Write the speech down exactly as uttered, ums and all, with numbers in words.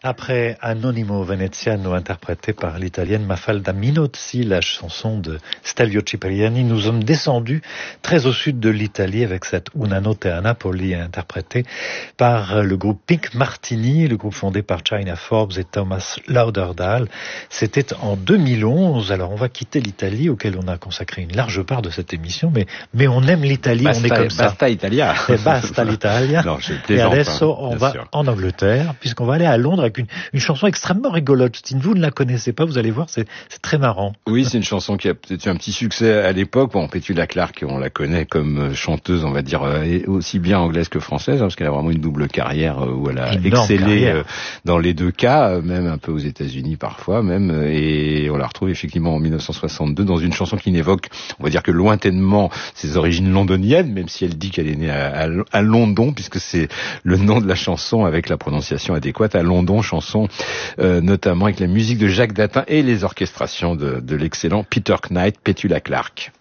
Après Anonimo Veneziano, interprété par l'italienne Mafalda Minozzi, la chanson de Stelvio Cipriani, nous sommes descendus très au sud de l'Italie avec cette Una notte a Napoli, interprétée par le groupe Pink Martini, le groupe fondé par China Forbes et Thomas Lauderdale. C'était en deux mille onze. Alors on va quitter l'Italie, auquel on a consacré une large part de cette émission, mais, mais on aime l'Italie, basta, on est comme ça. Basta Italia. Et basta l'Italia. Non, je Et plaisante, adesso, hein, on bien va sûr. en Angleterre, puisqu'on va aller à Londres avec une, une chanson extrêmement rigolote. Si vous ne la connaissez pas, vous allez voir, c'est, c'est très marrant. Oui, c'est une chanson qui a peut-être eu un petit succès à l'époque. Bon, Petula Clark, on la connaît comme chanteuse, on va dire, aussi bien anglaise que française, hein, parce qu'elle a vraiment une double carrière où elle a Énorme excellé carrière. dans les deux cas, même un peu aux États-Unis parfois, même. Et on la retrouve effectivement en dix-neuf cent soixante-deux dans une chanson qui n'évoque, on va dire que lointainement, ses origines londoniennes, même si elle dit qu'elle est née à, à, à London, puisque c'est le nom de la chanson avec la prononciation adéquate, à London, chanson euh, notamment avec la musique de Jacques Datin et les orchestrations de, de l'excellent Peter Knight, Petula Clark.